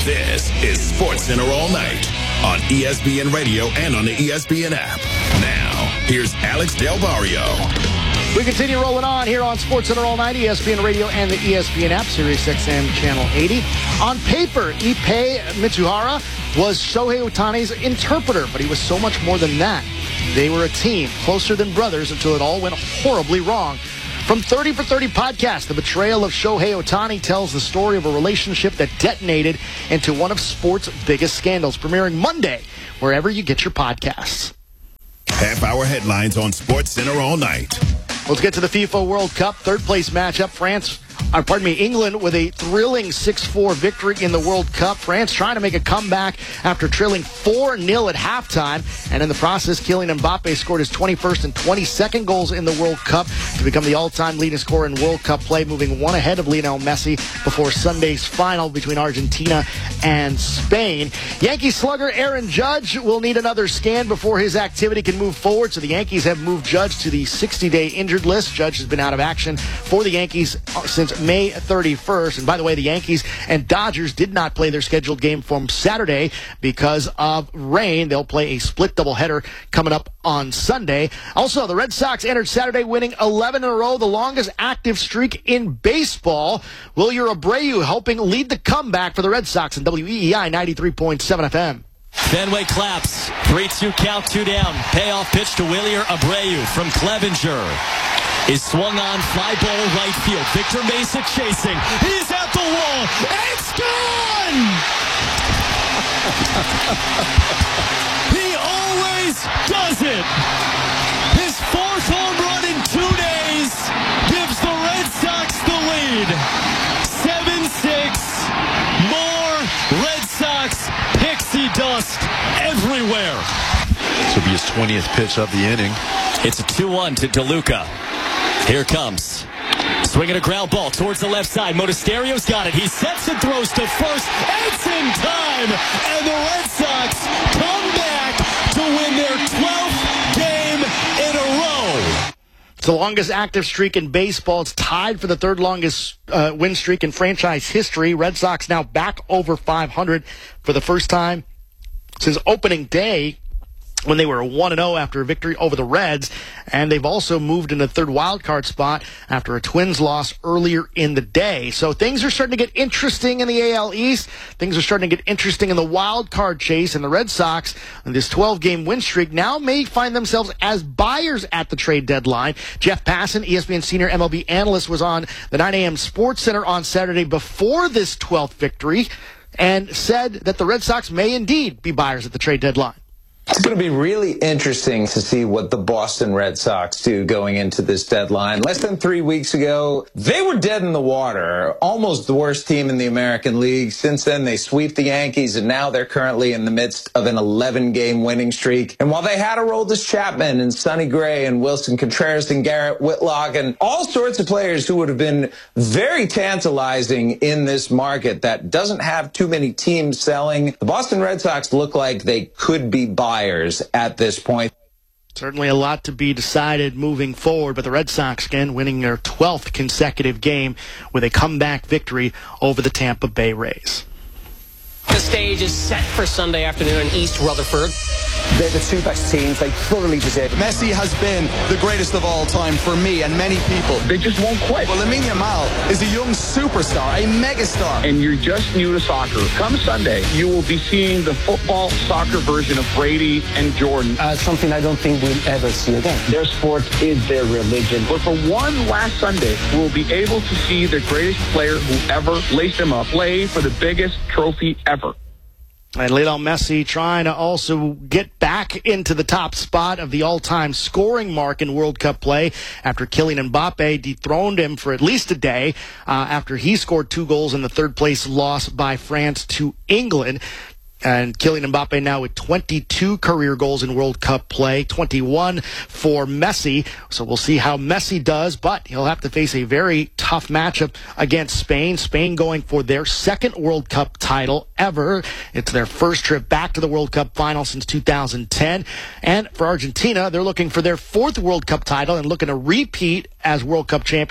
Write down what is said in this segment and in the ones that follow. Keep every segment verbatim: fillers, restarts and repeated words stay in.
This is SportsCenter All Night on E S P N Radio and on the E S P N app. Now, here's Alex Del Barrio. We continue rolling on here on SportsCenter All Night, E S P N Radio and the E S P N app, Sirius X M Channel eighty. On paper, Ippei Mitsuhara was Shohei Ohtani's interpreter, but he was so much more than that. They were a team, closer than brothers, until it all went horribly wrong. From thirty for thirty podcast, the betrayal of Shohei Ohtani tells the story of a relationship that detonated into one of sports' biggest scandals, premiering Monday, wherever you get your podcasts. Half-hour headlines on SportsCenter All Night. Let's get to the FIFA World Cup. Third place matchup, France, or pardon me, England with a thrilling six four victory in the World Cup. France trying to make a comeback after trailing four nil at halftime. And in the process, Kylian Mbappe scored his twenty-first and twenty-second goals in the World Cup to become the all-time leading scorer in World Cup play, moving one ahead of Lionel Messi before Sunday's final between Argentina and Spain. Yankee slugger Aaron Judge will need another scan before his activity can move forward. So the Yankees have moved Judge to the sixty-day injured list. Judge has been out of action for the Yankees since May thirty-first. And by the way, the Yankees and Dodgers did not play their scheduled game from Saturday because of rain. They'll play a split doubleheader coming up on Sunday. Also, the Red Sox entered Saturday winning eleven in a row, the longest active streak in baseball. Wilyer Abreu helping lead the comeback for the Red Sox in W E E I ninety-three point seven F M. Fenway claps. three two count, two down. Payoff pitch to Wilyer Abreu from Clevenger. Is swung on, fly ball right field. Victor Mesa chasing. He's at the wall. It's gone! He always does it. His fourth home run in two days gives the Red Sox the lead. seven six. More Red Sox pixie dust everywhere. This will be his twentieth pitch of the inning. It's a two one to DeLuca. Here comes. Swinging a ground ball towards the left side. Monasterio's got it. He sets and throws to first. It's in time. And the Red Sox come back to win their twelfth game in a row. It's the longest active streak in baseball. It's tied for the third longest uh, win streak in franchise history. Red Sox now back over five hundred for the first time since opening day, when they were one and oh after a victory over the Reds. And they've also moved into the third wild card spot after a Twins loss earlier in the day. So things are starting to get interesting in the A L East. Things are starting to get interesting in the wild card chase. And the Red Sox, in this twelve-game win streak, now may find themselves as buyers at the trade deadline. Jeff Passan, E S P N senior M L B analyst, was on the nine a.m. Sports Center on Saturday before this twelfth victory and said that the Red Sox may indeed be buyers at the trade deadline. It's going to be really interesting to see what the Boston Red Sox do going into this deadline. Less than three weeks ago, they were dead in the water, almost the worst team in the American League. Since then, they sweep the Yankees, and now they're currently in the midst of an eleven-game winning streak. And while they had Aroldis Chapman and Sonny Gray and Wilson Contreras and Garrett Whitlock and all sorts of players who would have been very tantalizing in this market that doesn't have too many teams selling, the Boston Red Sox look like they could be buyers at this point. Certainly a lot to be decided moving forward, but the Red Sox again winning their twelfth consecutive game with a comeback victory over the Tampa Bay Rays. The stage is set for Sunday afternoon in East Rutherford. They're the two best teams. They thoroughly deserve it. Messi has been the greatest of all time for me and many people. They just won't quit. Well, Lamine Yamal is a young superstar, a megastar. And you're just new to soccer. Come Sunday, you will be seeing the football soccer version of Brady and Jordan. Uh, something I don't think we'll ever see again. Their sport is their religion. But for one last Sunday, we'll be able to see the greatest player who ever laced him up play for the biggest trophy ever. And Lionel Messi trying to also get back into the top spot of the all-time scoring mark in World Cup play after Kylian Mbappe dethroned him for at least a day uh, after he scored two goals in the third-place loss by France to England. And Kylian Mbappe now with twenty-two career goals in World Cup play, twenty-one for Messi. So we'll see how Messi does, but he'll have to face a very tough matchup against Spain. Spain going for their second World Cup title ever. It's their first trip back to the World Cup final since two thousand ten. And for Argentina, they're looking for their fourth World Cup title and looking to repeat as World Cup champions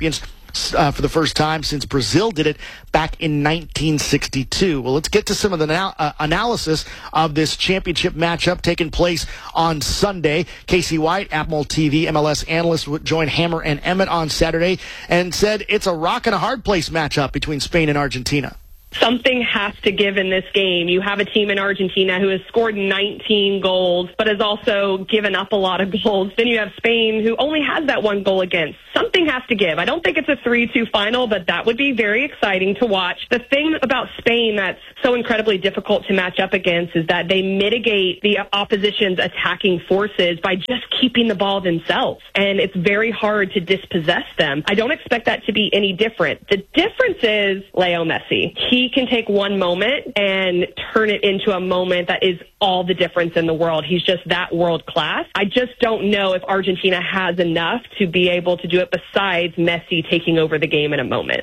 uh, for the first time since Brazil did it back in nineteen sixty-two. Well, let's get to some of the na- uh, analysis of this championship matchup taking place on Sunday. Casey White, Apple T V M L S analyst, joined Hammer and Emmett on Saturday and said it's a rock and a hard place matchup between Spain and Argentina. Something has to give in this game. You have a team in Argentina who has scored nineteen goals, but has also given up a lot of goals. Then you have Spain, who only has that one goal against. Something has to give. I don't think it's a three two final, but that would be very exciting to watch. The thing about Spain that's so incredibly difficult to match up against is that they mitigate the opposition's attacking forces by just keeping the ball themselves. And it's very hard to dispossess them. I don't expect that to be any different. The difference is Leo Messi. He He can take one moment and turn it into a moment that is all the difference in the world. He's just that world class. I just don't know if Argentina has enough to be able to do it besides Messi taking over the game in a moment.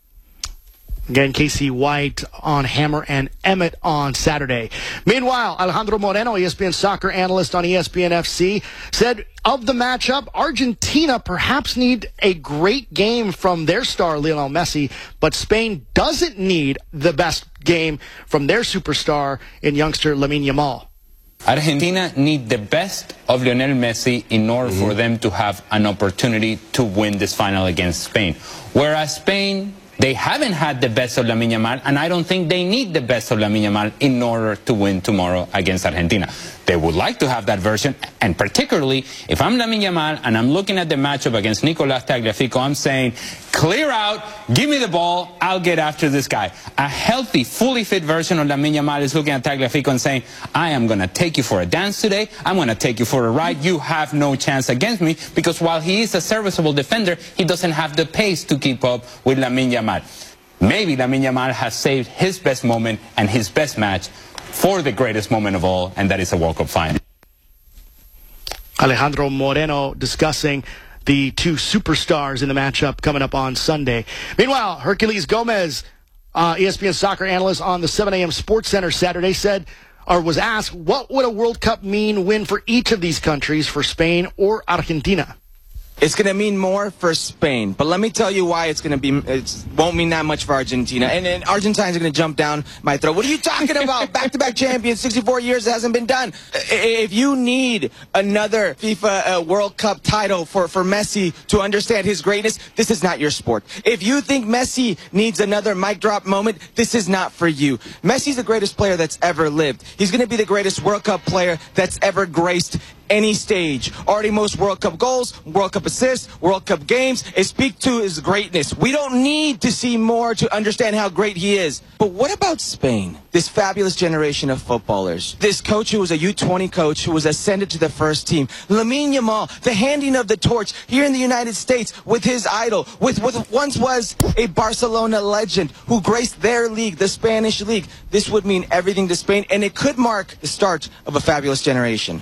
Again, Casey White on Hammer and Emmett on Saturday. Meanwhile, Alejandro Moreno, E S P N soccer analyst on E S P N F C, said of the matchup, Argentina perhaps need a great game from their star, Lionel Messi, but Spain doesn't need the best game from their superstar in youngster Lamine Yamal. Argentina need the best of Lionel Messi in order mm-hmm. for them to have an opportunity to win this final against Spain. Whereas Spain, they haven't had the best of Lamine Yamal, and I don't think they need the best of Lamine Yamal in order to win tomorrow against Argentina. They would like to have that version, and particularly if I'm Lamine Yamal and I'm looking at the matchup against Nicolás Tagliafico, I'm saying, clear out, give me the ball, I'll get after this guy. A healthy, fully fit version of Lamine Yamal is looking at Tagliafico and saying, I am going to take you for a dance today, I'm going to take you for a ride, you have no chance against me, because while he is a serviceable defender, he doesn't have the pace to keep up with Lamine Yamal. Maybe Lamine Yamal has saved his best moment and his best match for the greatest moment of all, and that is a World Cup final. Alejandro Moreno discussing the two superstars in the matchup coming up on Sunday. Meanwhile, Herculez Gomez, uh, E S P N soccer analyst on the seven a.m. Sports Center Saturday, said, or was asked, what would a World Cup mean win for each of these countries, for Spain or Argentina? It's going to mean more for Spain, but let me tell you why it's going to be. It won't mean that much for Argentina, and then Argentines are going to jump down my throat. What are you talking about? Back-to-back champions, sixty-four years, it hasn't been done. If you need another FIFA uh, World Cup title for for Messi to understand his greatness, this is not your sport. If you think Messi needs another mic drop moment, this is not for you. Messi's the greatest player that's ever lived. He's going to be the greatest World Cup player that's ever graced any stage. Already most World Cup goals, World Cup assists, World Cup games. It speak to his greatness. We don't need to see more to understand how great he is. But what about Spain? This fabulous generation of footballers. This coach who was a U twenty coach who was ascended to the first team. Lamine Yamal, the handing of the torch here in the United States with his idol, with what once was a Barcelona legend who graced their league, the Spanish league. This would mean everything to Spain, and it could mark the start of a fabulous generation.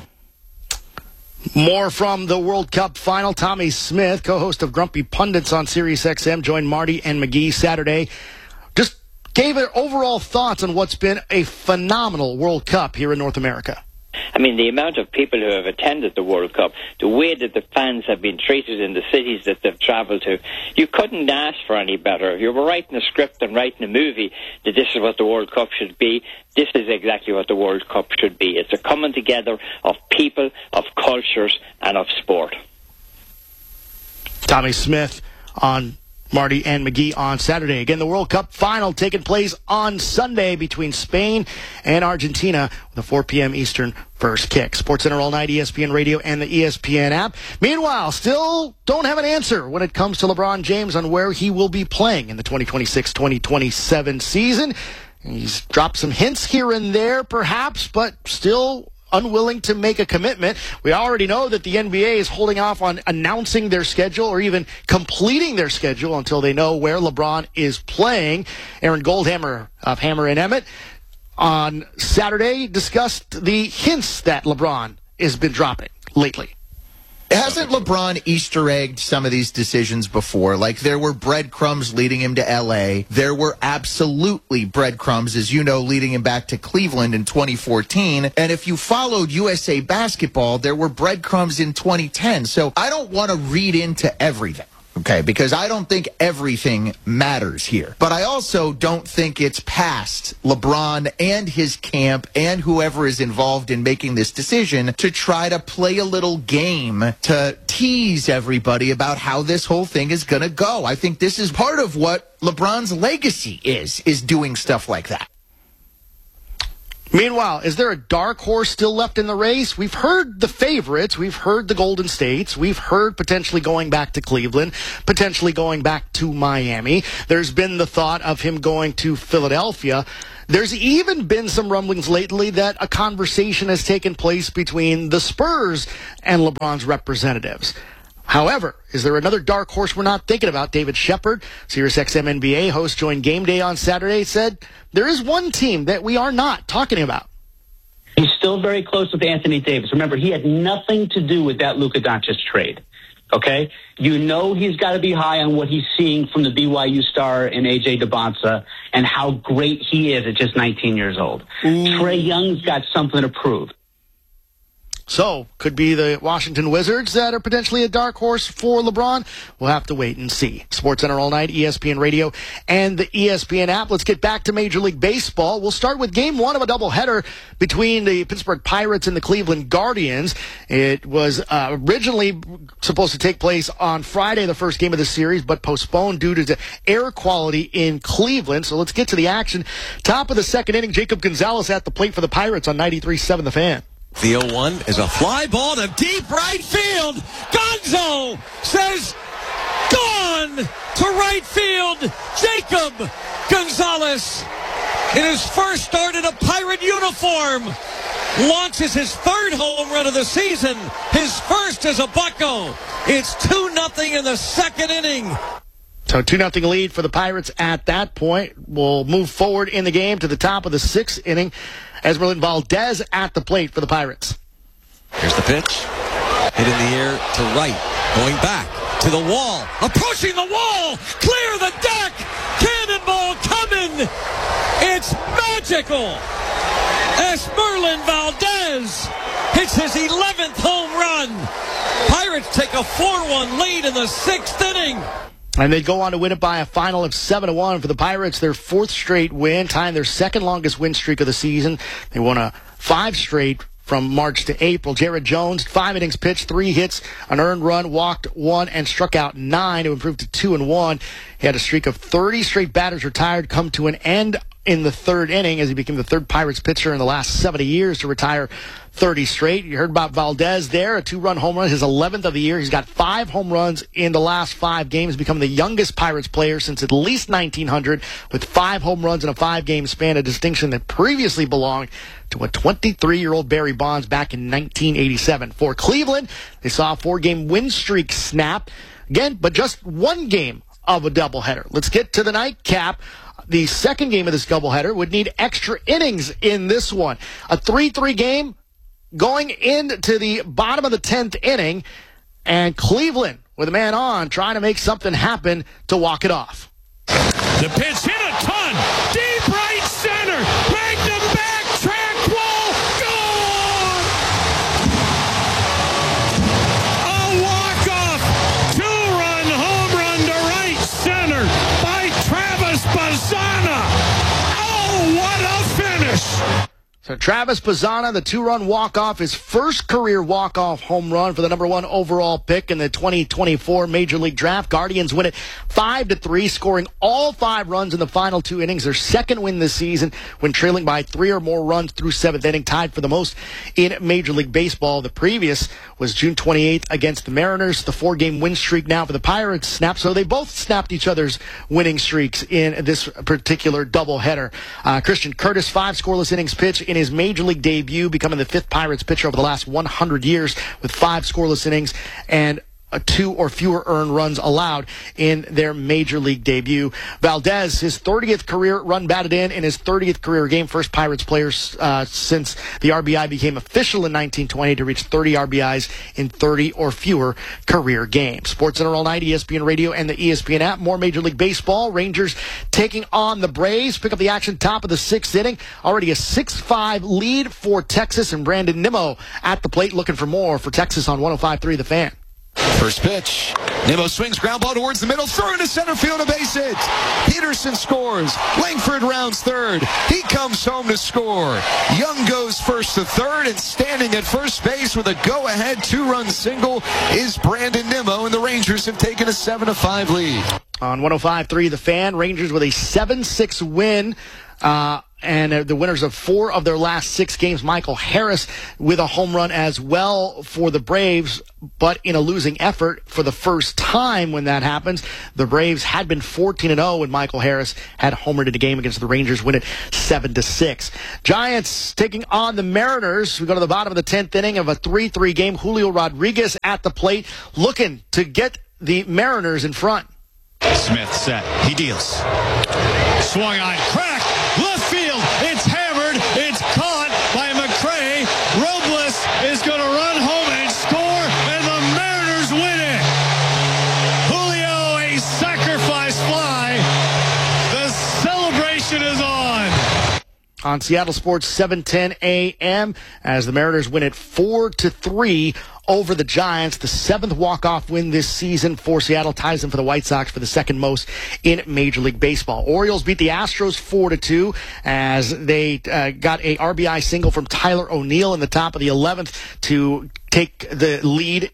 More from the World Cup final. Tommy Smith, co-host of Grumpy Pundits on Sirius X M, joined Marty and McGee Saturday. Just gave their overall thoughts on what's been a phenomenal World Cup here in North America. I mean, the amount of people who have attended the World Cup, the way that the fans have been treated in the cities that they've travelled to, you couldn't ask for any better. If you were writing a script and writing a movie that this is what the World Cup should be, this is exactly what the World Cup should be. It's a coming together of people, of cultures, and of sport. Tommy Smith on Marty and McGee on Saturday. Again, the World Cup final taking place on Sunday between Spain and Argentina with a four p.m. Eastern first kick. SportsCenter all night, E S P N Radio, and the E S P N app. Meanwhile, still don't have an answer when it comes to LeBron James on where he will be playing in the twenty twenty-six twenty twenty-seven season. He's dropped some hints here and there, perhaps, but still unwilling to make a commitment. We already know that the N B A is holding off on announcing their schedule or even completing their schedule until they know where LeBron is playing. Aaron Goldhammer of Hammer and Emmett on Saturday discussed the hints that LeBron has been dropping lately. Hasn't LeBron Easter egged some of these decisions before? Like, there were breadcrumbs leading him to L A. There were absolutely breadcrumbs, as you know, leading him back to Cleveland in twenty fourteen. And if you followed U S A Basketball, there were breadcrumbs in twenty ten. So I don't want to read into everything. Okay, because I don't think everything matters here. But I also don't think it's past LeBron and his camp and whoever is involved in making this decision to try to play a little game to tease everybody about how this whole thing is going to go. I think this is part of what LeBron's legacy is, is doing stuff like that. Meanwhile, is there a dark horse still left in the race? We've heard the favorites. We've heard the Golden States. We've heard potentially going back to Cleveland, potentially going back to Miami. There's been the thought of him going to Philadelphia. There's even been some rumblings lately that a conversation has taken place between the Spurs and LeBron's representatives. However, is there another dark horse we're not thinking about? David Shepard, SiriusXM N B A host, joined Game Day on Saturday, said there is one team that we are not talking about. He's still very close with Anthony Davis. Remember, he had nothing to do with that Luka Doncic trade. Okay? You know he's got to be high on what he's seeing from the B Y U star in A J DeBonsa and how great he is at just nineteen years old. Mm. Trae Young's got something to prove. So, could be the Washington Wizards that are potentially a dark horse for LeBron. We'll have to wait and see. SportsCenter all night, E S P N Radio, and the E S P N app. Let's get back to Major League Baseball. We'll start with game one of a doubleheader between the Pittsburgh Pirates and the Cleveland Guardians. It was uh, originally supposed to take place on Friday, the first game of the series, but postponed due to the air quality in Cleveland. So let's get to the action. Top of the second inning, Jacob Gonzalez at the plate for the Pirates on ninety-three point seven The Fan. The oh one is a fly ball to deep right field. Gonzo says, gone to right field. Jacob Gonzalez, in his first start in a Pirate uniform, launches his third home run of the season. His first as a Bucco. It's two nothing in the second inning. So two nothing lead for the Pirates at that point. We'll move forward in the game to the top of the sixth inning. Esmeralyn Valdez at the plate for the Pirates. Here's the pitch. Hit in the air to right. Going back to the wall. Approaching the wall. Clear the deck. Cannonball coming. It's magical. Esmeralyn Valdez hits his eleventh home run. Pirates take a four one lead in the sixth inning. And they go on to win it by a final of seven to one for the Pirates, their fourth straight win, tying their second longest win streak of the season. They won a five straight from March to April. Jared Jones, five innings pitched, three hits, an earned run, walked one, and struck out nine to improve to two and one. He had a streak of thirty straight batters retired come to an end in the third inning as he became the third Pirates pitcher in the last seventy years to retire thirty straight. You heard about Valdez there, a two-run home run, his eleventh of the year. He's got five home runs in the last five games, becoming the youngest Pirates player since at least nineteen hundred with five home runs in a five-game span, a distinction that previously belonged to a twenty-three-year-old Barry Bonds back in nineteen eighty-seven. For Cleveland, they saw a four-game win streak snap. Again, but just one game of a doubleheader. Let's get to the nightcap. The second game of this doubleheader would need extra innings in this one. A three three game going into the bottom of the tenth inning, and Cleveland with a man on trying to make something happen to walk it off. The pitch hit a ton. Deep right center. Magnum back track wall. Gone! A walk-off. Two-run home run to right center by Travis Bazzana. Oh, what a finish. So Travis Bazzana, the two-run walk-off, his first career walk-off home run for the number one overall pick in the twenty twenty-four Major League Draft. Guardians win it five to three, scoring all five runs in the final two innings. Their second win this season when trailing by three or more runs through seventh inning, tied for the most in Major League Baseball. The previous was June twenty-eighth against the Mariners. The four-game win streak now for the Pirates snapped, so they both snapped each other's winning streaks in this particular doubleheader. Uh, Christian Curtis, five scoreless innings pitched in his Major League debut, becoming the fifth Pirates pitcher over the last one hundred years with five scoreless innings and a two or fewer earned runs allowed in their Major League debut. Valdez, his thirtieth career run batted in in his thirtieth career game, first Pirates player uh, since the R B I became official in nineteen twenty to reach thirty R B Is in thirty or fewer career games. SportsCenter all night, E S P N Radio and the E S P N app. More Major League Baseball. Rangers taking on the Braves. Pick up the action top of the sixth inning. Already a six five lead for Texas, and Brandon Nimmo at the plate looking for more for Texas on one oh five point three The Fan. First pitch. Nimmo swings, ground ball towards the middle, throw into center field, a base hit. Peterson scores. Langford rounds third. He comes home to score. Young goes first to third, and standing at first base with a go-ahead two-run single is Brandon Nimmo, and the Rangers have taken a seven to five lead. On one oh five point three, The Fan, Rangers with a seven six win. Uh, and uh, the winners of four of their last six games. Michael Harris with a home run as well for the Braves, but in a losing effort for the first time when that happens. The Braves had been fourteen and oh when Michael Harris had homered in a game against the Rangers, win it seven to six. Giants taking on the Mariners. We go to the bottom of the tenth inning of a three three game. Julio Rodriguez at the plate, looking to get the Mariners in front. Smith set. He deals. Swung on. Crack. Left field. It's hammered. It's caught by McCray. Robles is going to run home and score, and the Mariners win it. Julio, a sacrifice fly. The celebration is on. On Seattle Sports seven ten A M as the Mariners win it four to three over the Giants. The seventh walk-off win this season for Seattle, ties them for the White Sox for the second most in Major League Baseball. Orioles beat the Astros four to two as they uh, got a R B I single from Tyler O'Neill in the top of the eleventh to take the lead